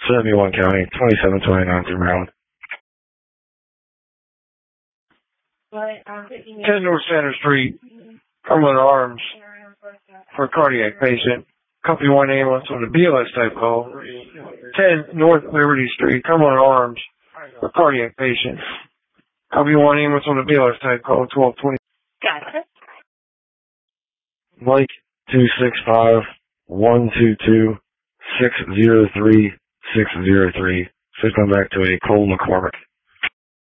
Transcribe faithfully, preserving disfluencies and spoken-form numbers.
seventy-one County, twenty-seven twenty-nine through Maryland. ten North Center Street, Cumberland Arms, for a cardiac patient. Copy one ambulance on the B L S type call. ten North Liberty Street, Cumberland Arms, for a cardiac patient. Copy one ambulance on the B L S type call, twelve twenty. Gotcha. Mike, two six five, one two two, six zero three, six zero three. So come back to a Cole McCormick.